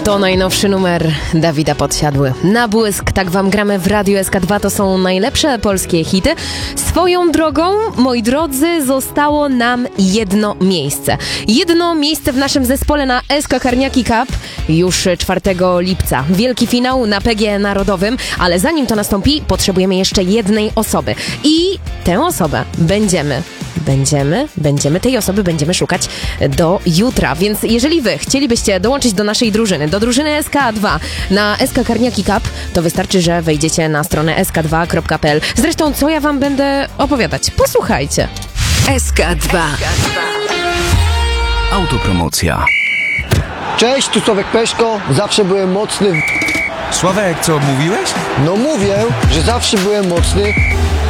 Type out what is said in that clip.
To najnowszy numer Dawida Podsiadły. Na błysk, tak wam gramy w Radiu SK2, to są najlepsze polskie hity. Swoją drogą, moi drodzy, zostało nam jedno miejsce. Jedno miejsce w naszym zespole na SK Karniaki Cup już 4 lipca. Wielki finał na PGE Narodowym, ale zanim to nastąpi, potrzebujemy jeszcze jednej osoby. I tę osobę tej osoby będziemy szukać do jutra, więc jeżeli wy chcielibyście dołączyć do naszej drużyny, do drużyny SK2 na SK Karniaki Cup, to wystarczy, że wejdziecie na stronę sk2.pl. Zresztą, co ja wam będę opowiadać? Posłuchajcie. SK2. Autopromocja. Cześć, tu Sławek Peszko, zawsze byłem mocny. Sławek, co mówiłeś? No mówię, że zawsze byłem mocny